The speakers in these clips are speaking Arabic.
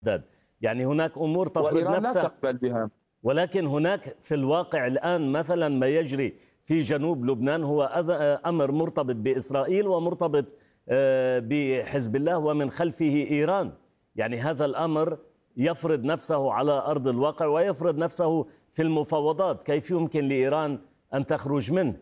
يعني هناك أمور تفرض وإيران لا نفسها، تقبل بها. ولكن هناك في الواقع الآن مثلا ما يجري في جنوب لبنان هو أمر مرتبط بإسرائيل ومرتبط بحزب الله ومن خلفه إيران. يعني هذا الأمر يفرض نفسه على أرض الواقع ويفرض نفسه في المفاوضات. كيف يمكن لإيران أن تخرج منه؟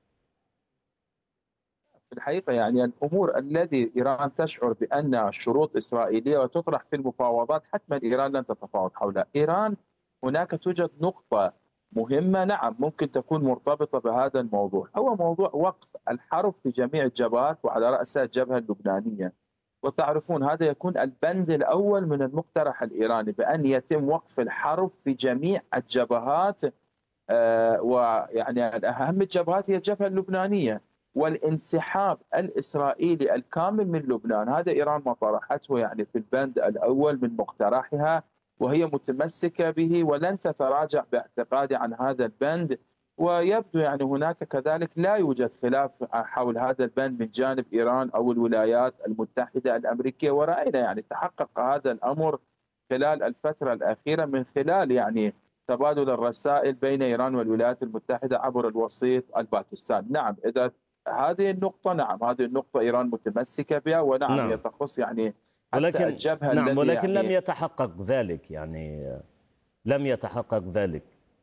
في الحقيقة يعني الأمور الذي إيران تشعر بأنها شروط إسرائيلية وتطرح في المفاوضات حتما إيران لن تتفاوض حولها. إيران هناك توجد نقطة مهمة نعم ممكن تكون مرتبطة بهذا الموضوع، هو موضوع وقف الحرب في جميع الجبهات وعلى رأسها الجبهة اللبنانية. وتعرفون هذا يكون البند الأول من المقترح الإيراني بأن يتم وقف الحرب في جميع الجبهات، ويعني أهم الجبهات هي الجبهة اللبنانية، والانسحاب الإسرائيلي الكامل من لبنان. هذا إيران ما طرحته يعني في البند الأول من مقترحها، وهي متمسكة به ولن تتراجع باعتقادي عن هذا البند. ويبدو يعني هناك كذلك لا يوجد خلاف حول هذا البند من جانب إيران أو الولايات المتحدة الأمريكية، ورأينا يعني تحقق هذا الأمر خلال الفترة الأخيرة من خلال يعني تبادل الرسائل بين إيران والولايات المتحدة عبر الوسيط الباكستان. نعم إذا هذه النقطة، نعم هذه النقطة إيران متمسكة بها، ونعم هي نعم، تخص يعني حتى ولكن الجبهة نعم، الذي ولكن لم يعني يتحقق ذلك، يعني لم يتحقق ذلك.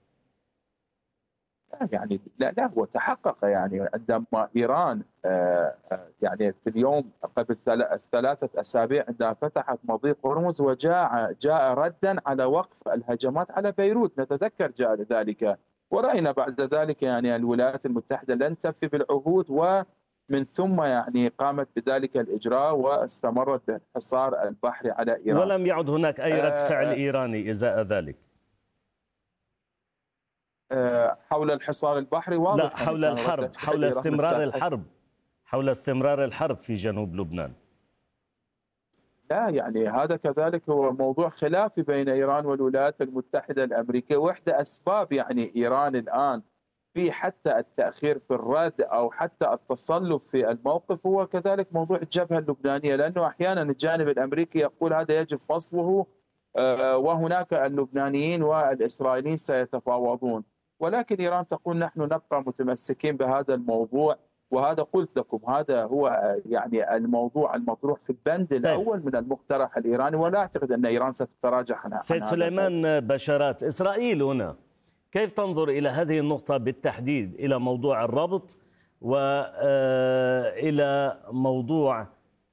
يعني لا هو تحقق يعني عندما إيران يعني في اليوم قبل 3 أسابيع عندما فتحت مضيق هرمز جاء ردا على وقف الهجمات على بيروت، نتذكر جاء ذلك. ورأينا بعد ذلك يعني الولايات المتحدة لن تفي بالعهود، ومن ثم يعني قامت بذلك الإجراء واستمرت بالحصار البحري على إيران. ولم يعد هناك أي رد فعل إيراني إزاء ذلك. حول الحصار البحري لا، واضح يعني حول كان ردة الحرب، فعل حول إيران استمرار مستحق. الحرب، حول استمرار الحرب في جنوب لبنان. لا يعني هذا كذلك هو موضوع خلافي بين إيران والولايات المتحدة الأمريكية، واحدى أسباب يعني إيران الآن في حتى التأخير في الرد أو حتى التصلب في الموقف هو كذلك موضوع الجبهة اللبنانية، لأنه أحيانا الجانب الأمريكي يقول هذا يجب فصله، وهناك اللبنانيين والإسرائيليين سيتفاوضون، ولكن إيران تقول نحن نبقى متمسكين بهذا الموضوع. وهذا قلت لكم هذا هو يعني الموضوع المطروح في البند طيب الأول من المقترح الإيراني، ولا أعتقد أن إيران ستتراجع عن سيد هذا الموضوع. سليمان بشارات، إسرائيل هنا كيف تنظر إلى هذه النقطة بالتحديد، إلى موضوع الربط وإلى موضوع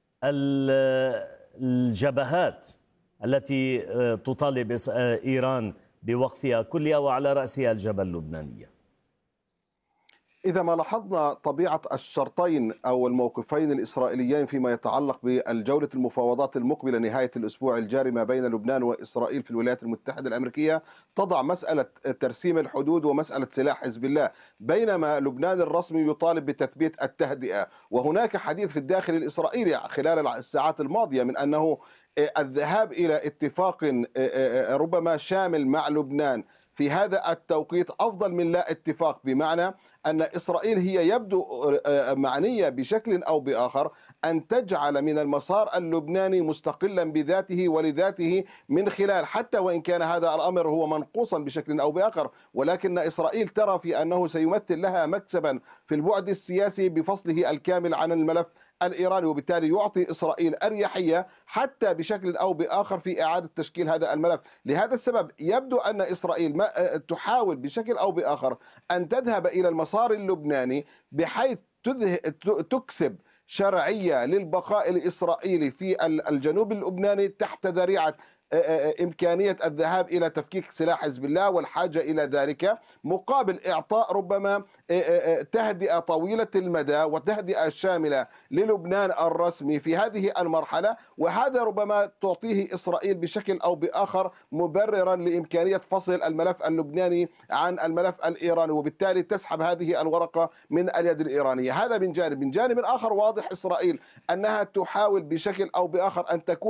الجبهات التي تطالب إيران بوقفها كلها وعلى رأسها الجبهة اللبنانية؟ إذا ما لاحظنا طبيعة الشرطين أو الموقفين الإسرائيليين فيما يتعلق بالجولة المفاوضات المقبلة نهاية الأسبوع الجاري ما بين لبنان وإسرائيل في الولايات المتحدة الأمريكية، تضع مسألة ترسيم الحدود ومسألة سلاح حزب الله، بينما لبنان الرسمي يطالب بتثبيت التهدئة. وهناك حديث في الداخل الإسرائيلي خلال الساعات الماضية من أنه الذهاب إلى اتفاق ربما شامل مع لبنان في هذا التوقيت أفضل من لا اتفاق، بمعنى أن إسرائيل هي يبدو معنية بشكل أو بآخر أن تجعل من المسار اللبناني مستقلا بذاته ولذاته، من خلال حتى وإن كان هذا الأمر هو منقوصا بشكل أو بآخر، ولكن إسرائيل ترى في أنه سيمثل لها مكسبا في البعد السياسي بفصله الكامل عن الملف الإيراني، وبالتالي يعطي إسرائيل أريحية حتى بشكل أو بآخر في إعادة تشكيل هذا الملف. لهذا السبب يبدو أن إسرائيل تحاول بشكل أو بآخر أن تذهب إلى المسار اللبناني بحيث تكسب شرعية للبقاء الإسرائيلي في الجنوب اللبناني تحت ذريعة إمكانية الذهاب إلى تفكيك سلاح حزب الله والحاجة إلى ذلك، مقابل إعطاء ربما تهدئة طويلة المدى وتهدئة شاملة للبنان الرسمي في هذه المرحلة. وهذا ربما تعطيه إسرائيل بشكل أو بآخر مبررا لإمكانية فصل الملف اللبناني عن الملف الإيراني، وبالتالي تسحب هذه الورقة من اليد الإيرانية. هذا من جانب. من جانب آخر واضح إسرائيل أنها تحاول بشكل أو بآخر أن تكون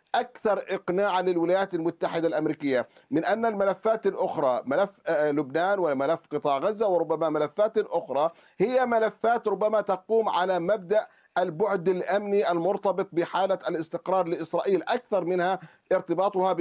أكثر إقناعا للولايات المتحدة الأمريكية من أن الملفات الأخرى، ملف لبنان وملف قطاع غزة وربما ملفات أخرى، هي ملفات ربما تقوم على مبدأ البعد الأمني المرتبط بحالة الاستقرار لإسرائيل أكثر منها ارتباطها